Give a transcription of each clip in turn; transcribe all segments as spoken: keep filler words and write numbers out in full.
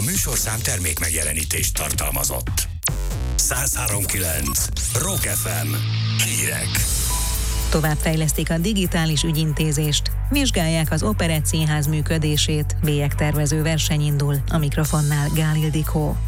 műsorszám termék megjelenítést tartalmazott. száz három kilenc Rock ef em hírek. Továbbfejlesztik a digitális ügyintézést, vizsgálják az Operett Színház működését, bélyegtervező verseny indul, a mikrofonnál Gál Ildikó.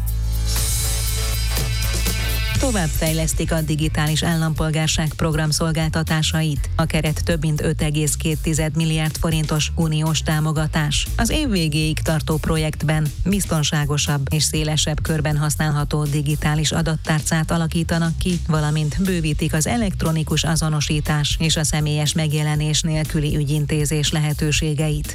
Továbbfejlesztik a digitális állampolgárság program szolgáltatásait. A keret több mint öt egész két milliárd forintos uniós támogatás. Az év végéig tartó projektben biztonságosabb és szélesebb körben használható digitális adattárcát alakítanak ki, valamint bővítik az elektronikus azonosítás és a személyes megjelenés nélküli ügyintézés lehetőségeit.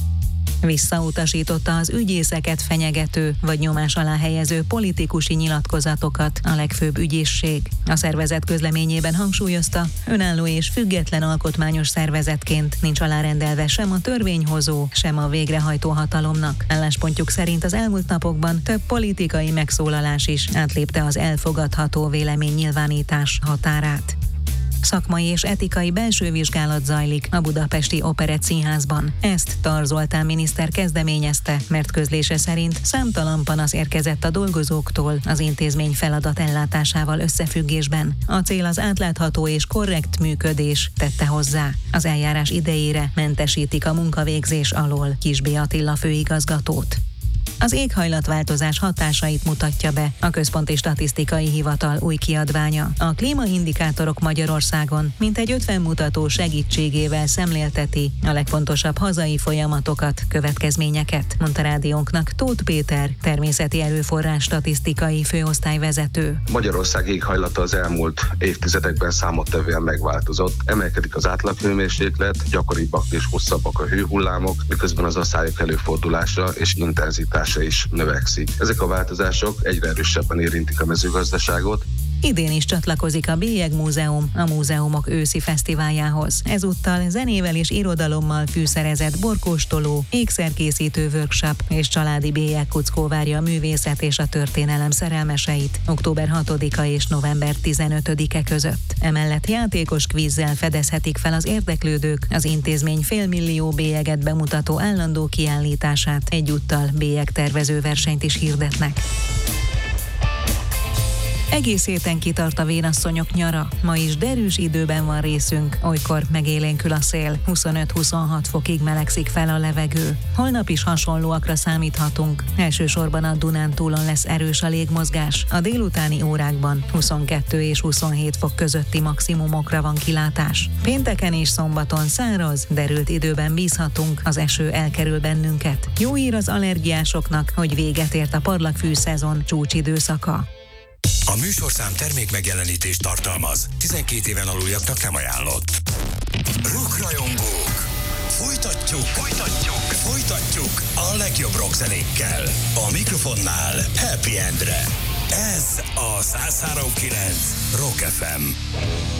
Visszautasította az ügyészeket fenyegető vagy nyomás alá helyező politikusi nyilatkozatokat a legfőbb ügyészség. A szervezet közleményében hangsúlyozta, önálló és független alkotmányos szervezetként nincs alárendelve sem a törvényhozó, sem a végrehajtó hatalomnak. Álláspontjuk szerint az elmúlt napokban több politikai megszólalás is átlépte az elfogadható véleménynyilvánítás határát. Szakmai és etikai belső vizsgálat zajlik a budapesti Operett Színházban. Ezt Tar Zoltán miniszter kezdeményezte, mert közlése szerint számtalan panasz érkezett a dolgozóktól az intézmény feladat ellátásával összefüggésben. A cél az átlátható és korrekt működés, tette hozzá. Az eljárás idejére mentesítik a munkavégzés alól Kisbé Attila főigazgatót. Az éghajlatváltozás hatásait mutatja be a Központi Statisztikai Hivatal új kiadványa. A klímaindikátorok Magyarországon mintegy ötven mutató segítségével szemlélteti a legfontosabb hazai folyamatokat, következményeket, mondta rádiónknak Tóth Péter, természeti erőforrás statisztikai főosztályvezető. Magyarország éghajlata az elmúlt évtizedekben számottevően megváltozott. Emelkedik az átlaghőmérséklet, gyakoribbak és hosszabbak a hőhullámok, miközben az aszályok előfordulása és intenzitása is növekszik. Ezek a változások egyre erősebben érintik a mezőgazdaságot. Idén is csatlakozik a Bélyegmúzeum a Múzeumok őszi fesztiváljához. Ezúttal zenével és irodalommal fűszerezett borkóstoló, ékszerkészítő workshop és családi bélyegkuckó várja a művészet és a történelem szerelmeseit október hatodika és november tizenötödike között. Emellett játékos kvízzel fedezhetik fel az érdeklődők az intézmény félmillió bélyeget bemutató állandó kiállítását, egyúttal bélyegtervező versenyt is hirdetnek. Egész héten kitart a vénasszonyok nyara. Ma is derűs időben van részünk, olykor megélénkül a szél. huszonöt-huszonhat fokig melegszik fel a levegő. Holnap is hasonlóakra számíthatunk. Elsősorban a Dunántúlon lesz erős a légmozgás. A délutáni órákban huszonkettő és huszonhét fok közötti maximumokra van kilátás. Pénteken és szombaton száraz, derült időben bízhatunk, az eső elkerül bennünket. Jó hír az allergiásoknak, hogy véget ért a parlagfű szezon csúcsidőszaka. A műsorszám termék megjelenítést tartalmaz. tizenkét éven aluljaknak nem ajánlott. Rockrajongók! Folytatjuk, folytatjuk, folytatjuk a legjobb rockzenékkel. A mikrofonnál Happy Endre. Ez a száz három kilenc Rock ef em.